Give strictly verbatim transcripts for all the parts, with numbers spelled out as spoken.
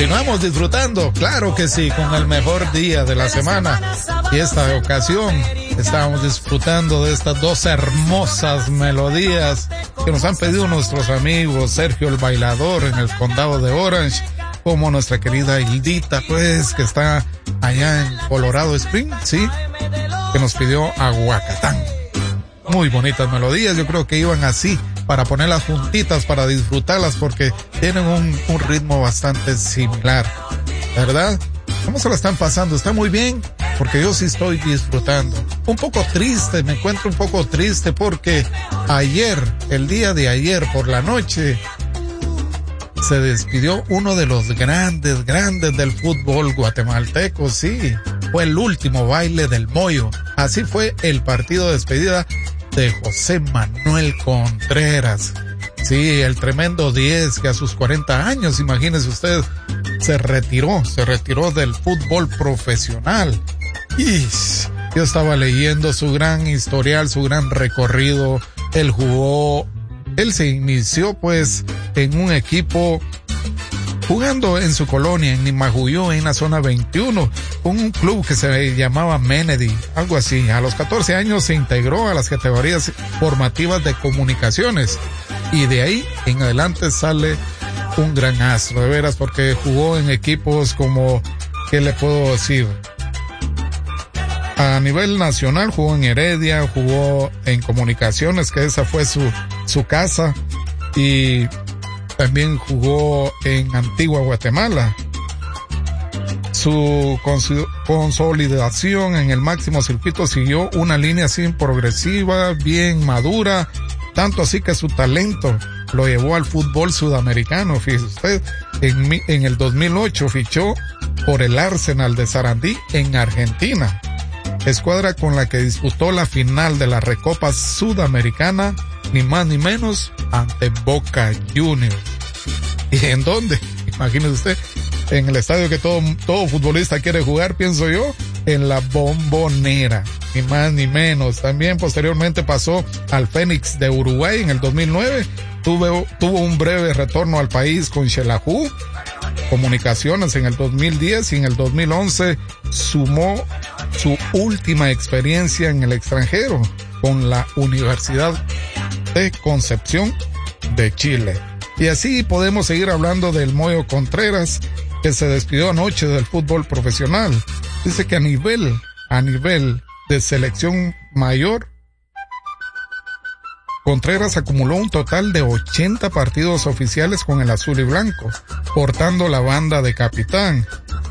continuamos disfrutando, claro que sí, con el mejor día de la semana. Y esta ocasión estábamos disfrutando de estas dos hermosas melodías que nos han pedido nuestros amigos Sergio el Bailador en el condado de Orange, como nuestra querida Hildita, pues, que está allá en Colorado Springs, sí, que nos pidió Aguacatán. Muy bonitas melodías, yo creo que iban así, para ponerlas juntitas, para disfrutarlas, porque tienen un, un ritmo bastante similar, ¿verdad? ¿Cómo se la están pasando? ¿Está muy bien? Porque yo sí estoy disfrutando. Un poco triste, me encuentro un poco triste porque ayer, el día de ayer por la noche, se despidió uno de los grandes, grandes del fútbol guatemalteco, sí. Fue el último baile del Moyo. Así fue el partido de despedida de José Manuel Contreras. Sí, el tremendo diez que a sus cuarenta años, imagínese usted, se retiró, se retiró del fútbol profesional. Y yo estaba leyendo su gran historial, su gran recorrido. Él jugó, él se inició pues en un equipo jugando en su colonia, en Nimajuyó, en la zona veintiuno, con un club que se llamaba Menedy, algo así. A los catorce años se integró a las categorías formativas de comunicaciones y de ahí en adelante sale un gran astro, de veras, porque jugó en equipos como, ¿qué le puedo decir? A nivel nacional jugó en Heredia, jugó en comunicaciones, que esa fue su, su casa, y también jugó en Antigua Guatemala. Su consolidación en el máximo circuito siguió una línea así progresiva, bien madura, tanto así que su talento lo llevó al fútbol sudamericano. Fíjese usted, en, en el dos mil ocho fichó por el Arsenal de Sarandí en Argentina, escuadra con la que disputó la final de la Recopa Sudamericana, ni más ni menos, ante Boca Juniors. ¿Y en dónde? Imagínese usted, en el estadio que todo, todo futbolista quiere jugar, pienso yo, en la Bombonera, ni más ni menos. También posteriormente pasó al Fénix de Uruguay en el dos mil nueve, tuvo, tuvo un breve retorno al país con Xelajú Comunicaciones en el dos mil diez, y en el dos mil once sumó su última experiencia en el extranjero con la Universidad de Concepción de Chile. Y así podemos seguir hablando del Moyo Contreras, que se despidió anoche del fútbol profesional. Dice que a nivel, a nivel de selección mayor, Contreras acumuló un total de ochenta partidos oficiales con el azul y blanco, portando la banda de capitán,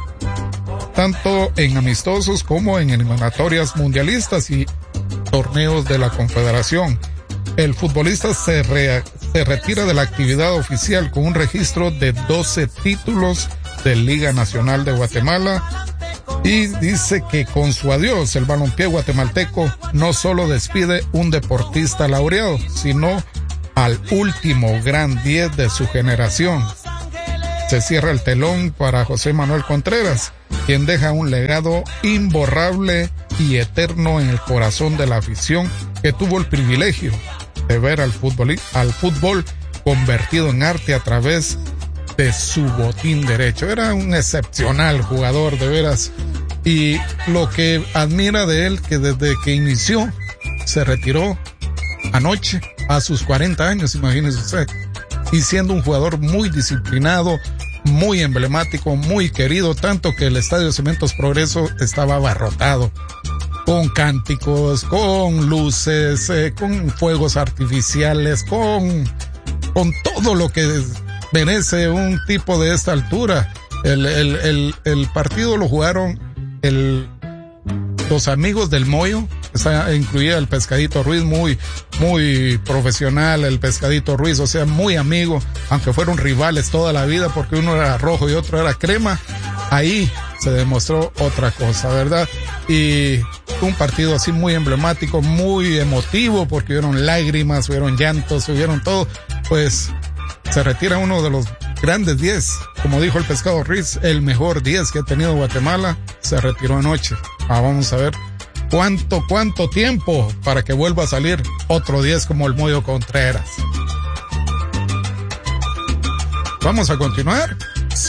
tanto en amistosos como en eliminatorias mundialistas y torneos de la Confederación. El futbolista se, re, se retira de la actividad oficial con un registro de doce títulos de Liga Nacional de Guatemala, y dice que con su adiós el balompié guatemalteco no solo despide un deportista laureado, sino al último gran diez de su generación. Se cierra el telón para José Manuel Contreras, quien deja un legado imborrable y eterno en el corazón de la afición que tuvo el privilegio de ver al fútbol, al fútbol convertido en arte a través de su botín derecho. Era un excepcional jugador, de veras, y lo que admira de él, que desde que inició se retiró anoche a sus cuarenta años, imagínese usted, y siendo un jugador muy disciplinado, muy emblemático, muy querido, tanto que el Estadio Cementos Progreso estaba abarrotado con cánticos, con luces, eh, con fuegos artificiales, con, con todo lo que merece un tipo de esta altura. El, el, el, el partido lo jugaron el, los amigos del Moyo, está incluida el Pescadito Ruiz, muy, muy profesional el Pescadito Ruiz, o sea, muy amigo, aunque fueron rivales toda la vida porque uno era rojo y otro era crema. Ahí se demostró otra cosa, ¿verdad? Y un partido así muy emblemático, muy emotivo, porque hubieron lágrimas, hubieron llantos, hubieron todo. Pues se retira uno de los grandes diez, como dijo el Pescado Ruiz, el mejor diez que ha tenido Guatemala, se retiró anoche. Ah, vamos a ver cuánto, cuánto tiempo para que vuelva a salir otro diez como el Moyo Contreras. ¿Vamos a continuar? Sí.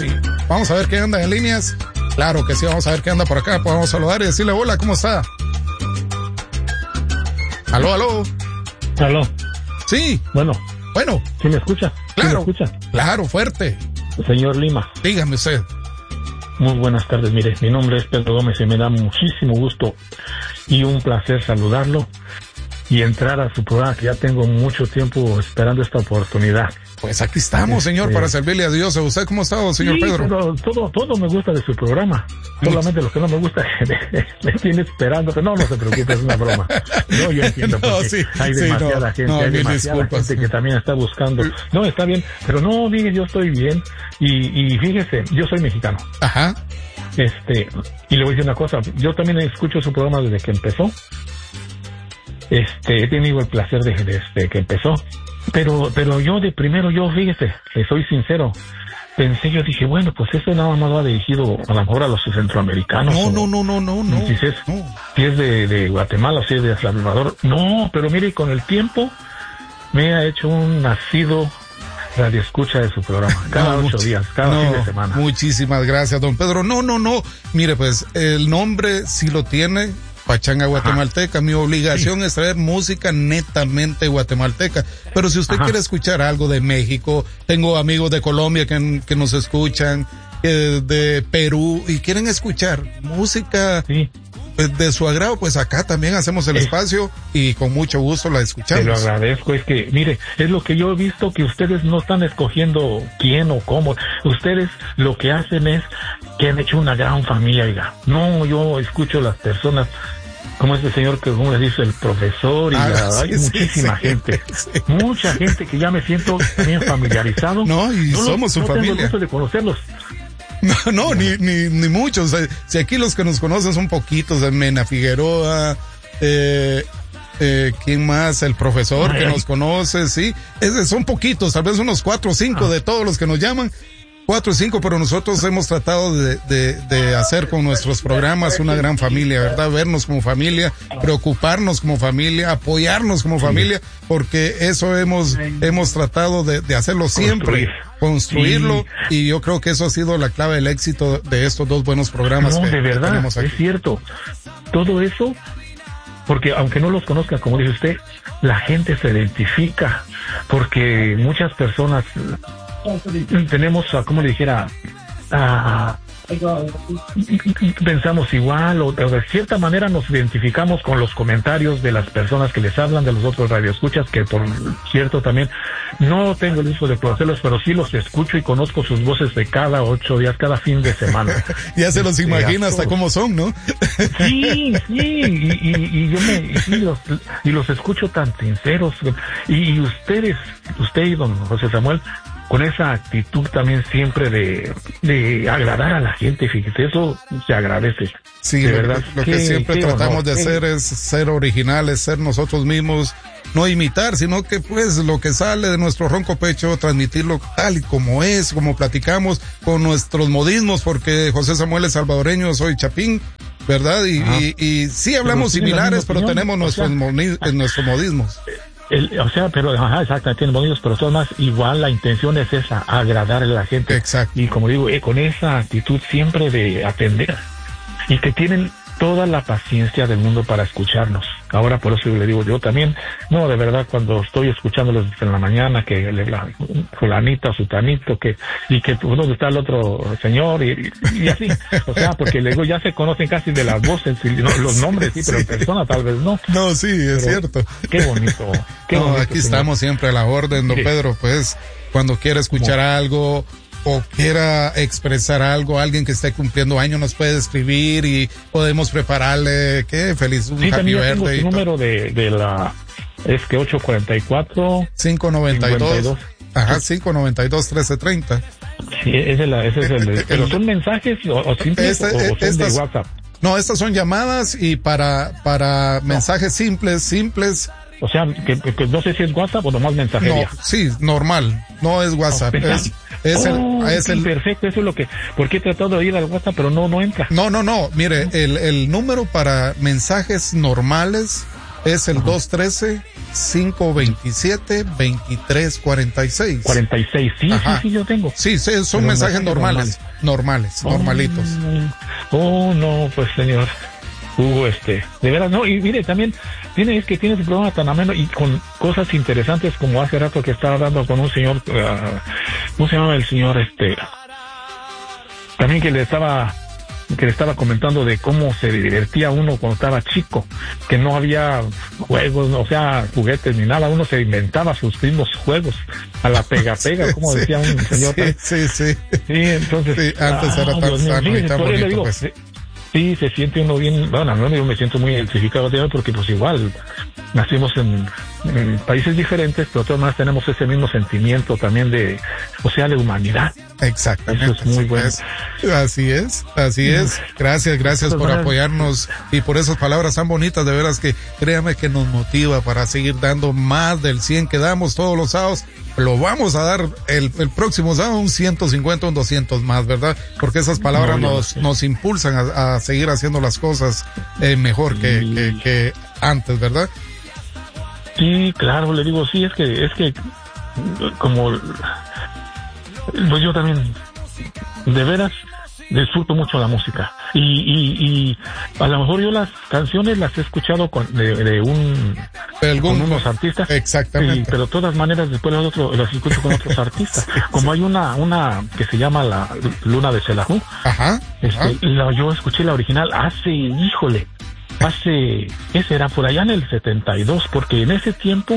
Vamos a ver qué anda en líneas. Claro que sí, vamos a ver qué anda por acá. Podemos saludar y decirle hola, ¿cómo está? Aló, aló. Aló. Sí. Bueno. Bueno. ¿Sí me escucha? Claro. ¿Sí me escucha? Claro, fuerte. Señor Lima. Dígame usted. Muy buenas tardes, mire, mi nombre es Pedro Gómez y me da muchísimo gusto y un placer saludarlo y entrar a su programa, que ya tengo mucho tiempo esperando esta oportunidad. Pues aquí estamos, señor, este... para servirle a Dios. ¿A usted cómo está, señor sí, Pedro? Pero todo, todo me gusta de su programa. Solamente lo que no me gusta es que me tiene esperando. Pero no, no se preocupe, es una broma. No, yo entiendo, no, porque sí, hay sí, demasiada no, gente, no, hay demasiada gente que también está buscando. No, está bien, pero no, dije, yo estoy bien. Y, y fíjese, yo soy mexicano. Ajá. Este, y le voy a decir una cosa, yo también escucho su programa desde que empezó. Este, he tenido el placer de, desde que empezó. Pero, pero yo de primero, yo fíjese, le soy sincero, pensé, yo dije, bueno, pues eso nada más va dirigido a lo mejor a los centroamericanos. No, no, no, no, no, no. Si es, no. Si es de, de Guatemala o si es de El Salvador. No, pero mire, con el tiempo me ha hecho un nacido radio escucha de su programa, cada no, ocho much- días, cada no, fin de semana. Muchísimas gracias, don Pedro. No, no, no, mire, pues, el nombre sí lo tiene, Pachanga Guatemalteca. Ajá. Mi obligación sí. es traer música netamente guatemalteca. Pero si usted Ajá. quiere escuchar algo de México, tengo amigos de Colombia que, que nos escuchan, eh, de Perú, y quieren escuchar música sí. de su agrado, pues acá también hacemos el es, espacio y con mucho gusto la escuchamos. Te lo agradezco, es que, mire, es lo que yo he visto, que ustedes no están escogiendo quién o cómo. Ustedes lo que hacen es que han hecho una gran familia, oiga. No, yo escucho a las personas como este señor que, como les dice, el profesor y ah, la, sí, hay sí, muchísima sí, gente, sí. mucha gente que ya me siento también familiarizado. No, y no somos su no familia. No tengo gusto de conocerlos. No, no, ni, ni, ni muchos. O sea, si aquí los que nos conocen son poquitos, Mena Figueroa, eh, eh, ¿quién más? El profesor ay, que ay. nos conoce, sí. Es, son poquitos, tal vez unos cuatro o cinco ah. de todos los que nos llaman. Cuatro o cinco, pero nosotros hemos tratado de, de, de hacer con nuestros programas una gran familia, ¿verdad? Vernos como familia, preocuparnos como familia, apoyarnos como familia, porque eso hemos, hemos tratado de, de hacerlo siempre, Construir. construirlo, sí. y yo creo que eso ha sido la clave del éxito de estos dos buenos programas. No, que, de verdad, que tenemos aquí. Es cierto. Todo eso, porque aunque no los conozca, como dice usted, la gente se identifica, porque muchas personas tenemos, como le dijera, a, pensamos igual o, o de cierta manera nos identificamos con los comentarios de las personas que les hablan, de los otros radioescuchas, que por cierto también no tengo el uso de conocerlos, pero sí los escucho y conozco sus voces de cada ocho días, cada fin de semana. Ya se los imagina hasta cómo son, ¿no? Sí, sí, y, y, y yo me y los, y los escucho tan sinceros, y, y ustedes, usted y don José Samuel, con esa actitud también siempre de, de agradar a la gente, fíjese, eso se agradece. Sí, de lo, verdad. Lo que qué, siempre qué tratamos honor, de qué... hacer es ser originales, ser nosotros mismos, no imitar, sino que pues lo que sale de nuestro ronco pecho, transmitirlo tal y como es, como platicamos, con nuestros modismos, porque José Samuel es salvadoreño, soy chapín, ¿verdad? Y, y, y sí hablamos pero similares, pero tenemos nuestros, o sea, moni- nuestros modismos. El, o sea, pero, ajá, exactamente, tienen bonitos, pero son más igual, la intención es esa, agradarle a la gente. Exacto. Y como digo, eh, con esa actitud siempre de atender, y que tienen toda la paciencia del mundo para escucharnos. Ahora, por eso le digo, yo también, no, de verdad, cuando estoy escuchándolos en la mañana, que le, la fulanita, sutanito, que, y que uno está el otro señor, y, y así, o sea, porque luego ya se conocen casi de las voces, y no, los nombres, sí, pero en persona tal vez no. No, sí, es pero, cierto. Qué bonito, qué no, bonito. Aquí señor. Estamos siempre a la orden, don sí. Pedro, pues, cuando quiera escuchar bueno. algo, o quiera expresar algo, alguien que esté cumpliendo años nos puede escribir y podemos prepararle, ¿qué? Feliz, un sí, happy birthday. Sí, tengo su número de, de la, es que ocho cuarenta y cuatro cinco noventa y dos Ajá, cinco noventa y dos trece treinta Sí, ese es, la, ese es el, el, pero son mensajes o, o simples este, o, o son estas, de WhatsApp. No, estas son llamadas y para, para no. mensajes simples, simples. O sea, que, que no sé si es WhatsApp o nomás mensajería. No, sí, normal, no es WhatsApp, oh, es, es oh, el, es sí, el... Perfecto, eso es lo que, porque he tratado de ir al WhatsApp, pero no, no entra. No, no, no, mire, el, el número para mensajes normales es el dos uno tres, cinco dos siete, dos tres cuatro seis cuarenta y seis, sí, Ajá. sí, sí, yo tengo. Sí, sí son pero mensajes normales. Normal. normales, oh, normalitos. Oh, no, pues señor Hugo, este, de veras, no, y mire, también tiene, es que tiene su programa tan ameno y con cosas interesantes como hace rato que estaba hablando con un señor, uh, ¿cómo se llama el señor? Este, también que le estaba, que le estaba comentando de cómo se divertía uno cuando estaba chico, que no había juegos, o sea, juguetes ni nada, uno se inventaba sus mismos juegos a la pega-pega, como sí, decía un señor. Sí, sí, sí. Sí, entonces. Sí, antes ah, era tan sano y tan bonito, digo, pues. Sí, se siente uno bien, bueno, no, yo me siento muy identificado de él porque pues igual nacimos en, en países diferentes, pero de todas maneras tenemos ese mismo sentimiento también de, o sea, de humanidad. Exactamente. Eso es muy bueno. Así es, así es. Gracias, gracias por apoyarnos y por esas palabras tan bonitas, de veras que créame que nos motiva para seguir dando más del cien que damos todos los sábados. Lo vamos a dar el, el próximo sábado un ciento cincuenta, un doscientos más, ¿verdad? Porque esas palabras no, nos, nos impulsan a, a seguir haciendo las cosas eh, mejor que, sí. que, que antes, ¿verdad? Sí, claro, le digo, sí, es que, es que, como, pues yo también, de veras, disfruto mucho la música. Y, y, y a lo mejor yo las canciones las he escuchado con, de, de un, ¿Algún? con unos artistas. Exactamente. Sí, pero de todas maneras después los otros, los escucho con otros artistas. Sí, como sí. Hay una, una que se llama la Luna de Xelajú. Ajá. Este, ajá. La, yo escuché la original hace, híjole, hace, ese era por allá en el setenta y dos, porque en ese tiempo,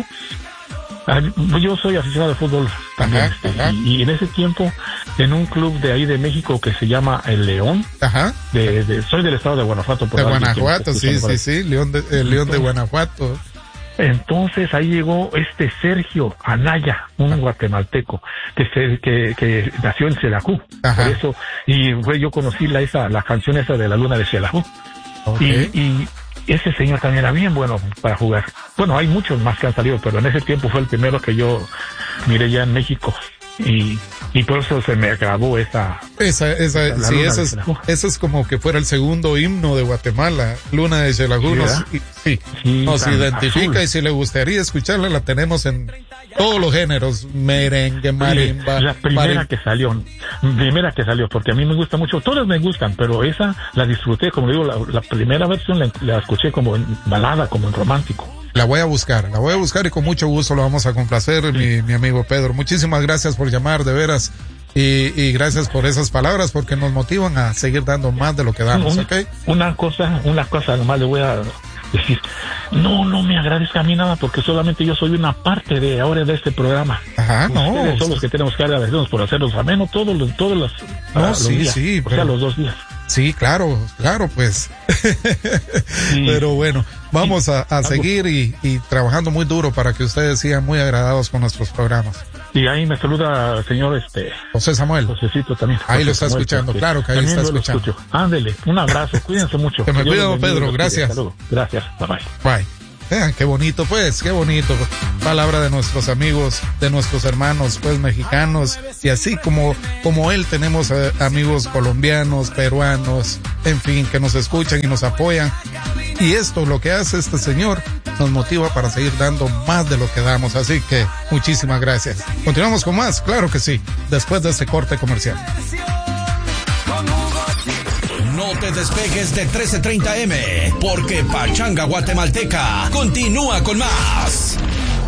yo soy aficionado de fútbol también, ajá, este, ajá. Y, y en ese tiempo, en un club de ahí de México que se llama El León, ajá. De, de, soy del estado de Guanajuato. Por de Guanajuato, sí, sí, sí, León de, el León de Guanajuato. Entonces ahí llegó este Sergio Anaya, un ah. guatemalteco, que se, que, que nació en Xelajú, por eso, y fue, yo conocí la, esa, la canción esa de la Luna de Xelajú. Okay. Y, y ese señor también era bien bueno para jugar. Bueno, hay muchos más que han salido, pero en ese tiempo fue el primero que yo miré ya en México. Y, y por eso se me grabó esa... Esa, esa, esa sí, eso es, eso es como que fuera el segundo himno de Guatemala, Luna de Xelajú. Nos, sí, sí, nos identifica azul. Y si le gustaría escucharla, la tenemos en todos los géneros, merengue, marimba. La primera marimba. que salió, primera que salió, porque a mí me gusta mucho, todas me gustan, pero esa la disfruté, como digo, la, la primera versión la, la escuché como en balada, como en romántico. La voy a buscar, la voy a buscar y con mucho gusto lo vamos a complacer, sí. mi, mi amigo Pedro. Muchísimas gracias por llamar, de veras, y, y gracias por esas palabras, porque nos motivan a seguir dando más de lo que damos, un, ¿ok? Una cosa, una cosa nomás le voy a decir, no, no me agradezca a mí nada, porque solamente yo soy una parte de ahora de este programa. Ajá, no. Ustedes son los que tenemos que agradecernos por hacerlos ameno todos los, todos los, no, uh, los sí, días, sí, o pero... sea, los dos días. Sí, claro, claro, pues. Sí. Pero bueno, vamos a, a seguir y, y trabajando muy duro para que ustedes sigan muy agradados con nuestros programas. Y ahí me saluda el señor este José Samuel. Josécito también. Ahí José lo está Samuel, escuchando, que, claro que ahí está escuchando. Ándele, un abrazo, cuídense mucho. Que me cuido, Pedro, gracias. Gracias, bye bye. Bye. Vean, qué bonito, pues, qué bonito. Palabra de nuestros amigos, de nuestros hermanos, pues, mexicanos. Y así como, como él, tenemos eh, amigos colombianos, peruanos, en fin, que nos escuchan y nos apoyan. Y esto, lo que hace este señor, nos motiva para seguir dando más de lo que damos. Así que, muchísimas gracias. Continuamos con más, claro que sí, después de este corte comercial. No te despegues de trece treinta eme, porque Pachanga Guatemalteca continúa con más.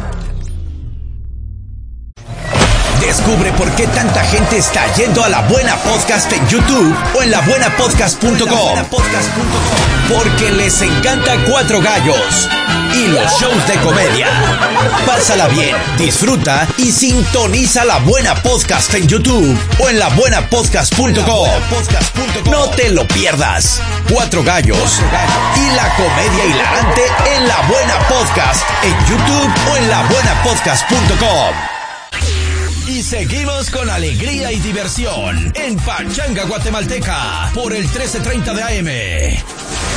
Descubre por qué tanta gente está yendo a La Buena Podcast en YouTube o en la buena podcast punto com. Porque les encanta Cuatro Gallos y los shows de comedia. Pásala bien, disfruta y sintoniza La Buena Podcast en YouTube o en la buena podcast punto com. No te lo pierdas. Cuatro Gallos y la comedia hilarante en La Buena Podcast en YouTube o en la buena podcast punto com. Y seguimos con alegría y diversión en Pachanga Guatemalteca por el trece treinta de A M.